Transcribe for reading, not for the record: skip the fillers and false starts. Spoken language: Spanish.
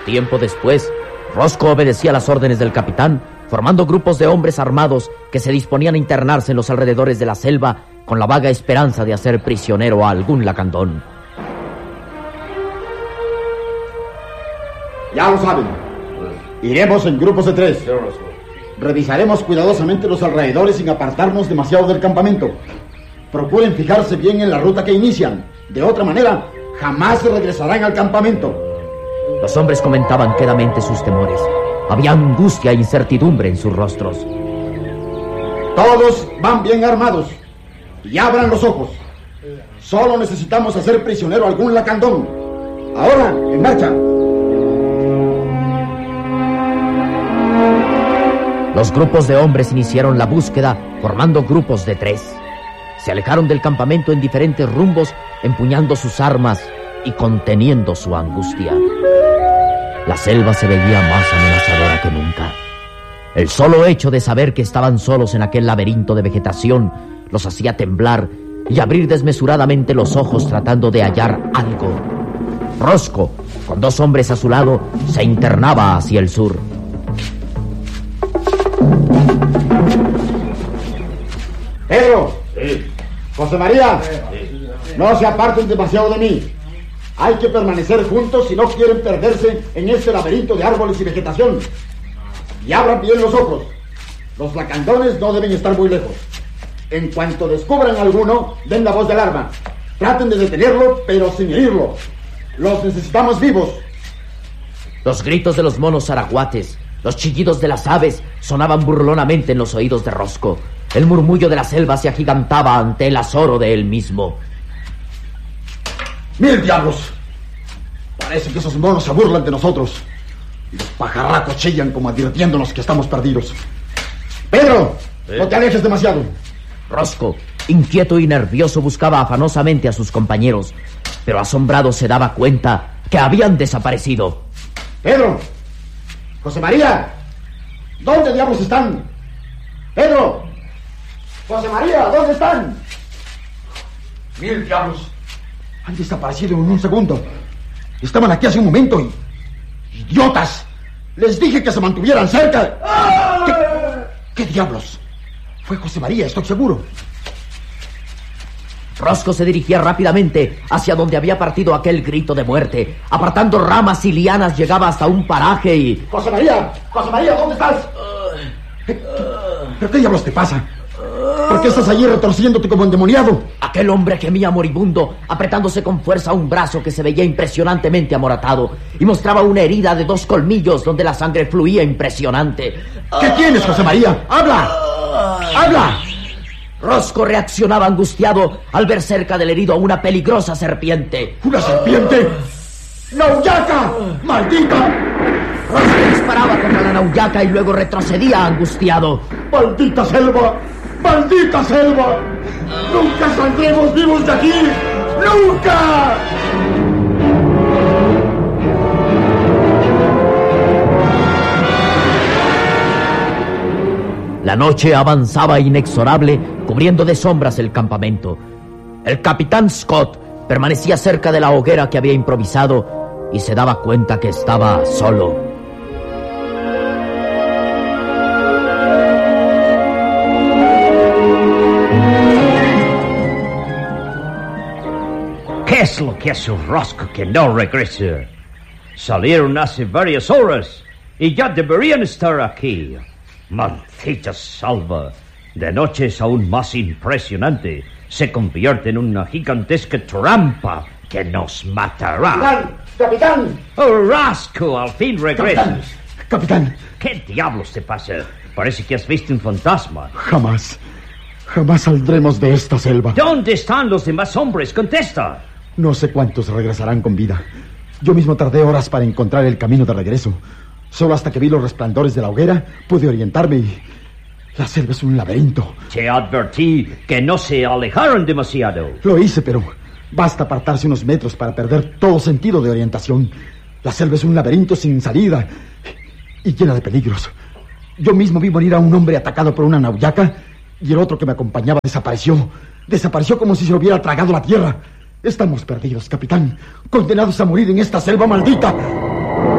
Tiempo después, Rosco obedecía las órdenes del capitán, formando grupos de hombres armados que se disponían a internarse en los alrededores de la selva con la vaga esperanza de hacer prisionero a algún lacandón. Ya lo saben. Iremos en grupos de 3. Revisaremos cuidadosamente los alrededores sin apartarnos demasiado del campamento. Procuren fijarse bien en la ruta que inician. De otra manera, jamás regresarán al campamento. Los hombres comentaban quedamente sus temores. Había angustia e incertidumbre en sus rostros. Todos van bien armados. Y abran los ojos. Solo necesitamos hacer prisionero a algún lacandón. Ahora, en marcha. Los grupos de hombres iniciaron la búsqueda formando grupos de 3. Se alejaron del campamento en diferentes rumbos, empuñando sus armas y conteniendo su angustia. La selva se veía más amenazadora que nunca. El solo hecho de saber que estaban solos en aquel laberinto de vegetación los hacía temblar y abrir desmesuradamente los ojos tratando de hallar algo. Rosco, con 2 hombres a su lado, se internaba hacia el sur. Pedro. Sí. José María. Sí. No se aparten demasiado de mí. Hay que permanecer juntos si no quieren perderse en este laberinto de árboles y vegetación. Y abran bien los ojos. Los lacandones no deben estar muy lejos. En cuanto descubran alguno, den la voz de alarma. Traten de detenerlo, pero sin herirlo. Los necesitamos vivos. Los gritos de los monos araguates, los chillidos de las aves sonaban burlonamente en los oídos de Rosco. El murmullo de la selva se agigantaba ante el azoro de él mismo. ¡Miren, diablos! Parece que esos monos se burlan de nosotros. Y los pajarracos chillan como advirtiéndonos que estamos perdidos. ¡Pedro! ¿Sí? No te alejes demasiado. Rosco, inquieto y nervioso, buscaba afanosamente a sus compañeros, pero asombrado se daba cuenta que habían desaparecido. ¡Pedro! ¡José María! ¿Dónde diablos están? ¡Pedro! ¡José María! ¿Dónde están? ¡Mil diablos! Han desaparecido en un segundo. Estaban aquí hace un momento y... ¡idiotas! Les dije que se mantuvieran cerca. ¿Qué diablos? Fue José María, estoy seguro. Rosco se dirigía rápidamente hacia donde había partido aquel grito de muerte. Apartando ramas y lianas llegaba hasta un paraje y... ¡José María! ¡José María! ¿Dónde estás? ¿Pero qué diablos te pasa? ¿Por qué estás allí retorciéndote como endemoniado? Aquel hombre gemía moribundo, apretándose con fuerza un brazo que se veía impresionantemente amoratado y mostraba una herida de 2 colmillos donde la sangre fluía impresionante. ¿Qué tienes, José María? ¡Habla! ¡Habla! Rosco reaccionaba angustiado al ver cerca del herido a una peligrosa serpiente. ¿Una serpiente? ¡Nauyaca! ¡Maldita! Rosco disparaba contra la nauyaca y luego retrocedía angustiado. ¡Maldita selva! ¡Maldita selva! ¡Nunca saldremos vivos de aquí! ¡Nunca! La noche avanzaba inexorable, cubriendo de sombras el campamento. El capitán Scott permanecía cerca de la hoguera que había improvisado y se daba cuenta que estaba solo. ¿Qué es lo que hace Rosco que no regresa? Salieron hace varias horas y ya deberían estar aquí. Maldita salva. De noche es aún más impresionante. Se convierte en una gigantesca trampa que nos matará. ¡Capitán! ¡Capitán! ¡Oh, Rosco! Al fin regresas. ¡Capitán! ¿Qué diablos te pasa? Parece que has visto un fantasma. Jamás saldremos de esta selva. ¿Dónde están los demás hombres? Contesta. No sé cuántos regresarán con vida. Yo mismo tardé horas para encontrar el camino de regreso. Solo hasta que vi los resplandores de la hoguera pude orientarme y... la selva es un laberinto. Te advertí que no se alejaron demasiado. Lo hice, pero basta apartarse unos metros para perder todo sentido de orientación. La selva es un laberinto sin salida y llena de peligros. Yo mismo vi morir a un hombre atacado por una nauyaca y el otro que me acompañaba desapareció. Desapareció como si se hubiera tragado la tierra. Estamos perdidos, capitán. Condenados a morir en esta selva maldita.